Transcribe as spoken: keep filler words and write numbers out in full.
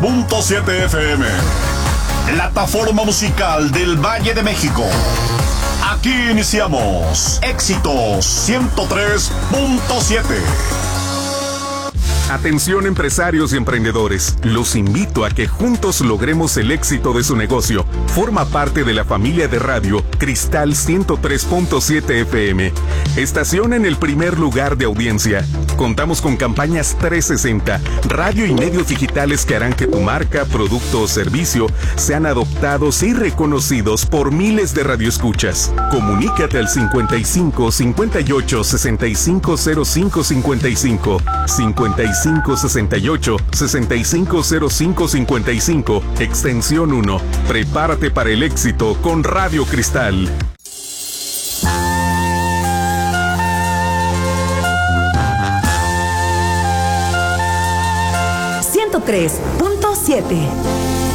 punto siete F M, plataforma musical del Valle de México. Aquí iniciamos Éxitos ciento tres punto siete. Atención empresarios y emprendedores, los invito a que juntos logremos el éxito de su negocio. Forma parte de la familia de radio Cristal ciento tres punto siete F M, estación en el primer lugar de audiencia. Contamos con campañas trescientos sesenta, radio y medios digitales que harán que tu marca, producto o servicio sean adoptados y reconocidos por miles de radioescuchas. Comunícate al cincuenta y cinco, cincuenta y ocho, sesenta y cinco cero cinco cincuenta y cinco, cincuenta y cinco sesenta y ocho, sesenta y cinco cero cinco cincuenta y cinco, extensión uno. Prepárate para el éxito con Radio Cristal. ciento tres punto siete.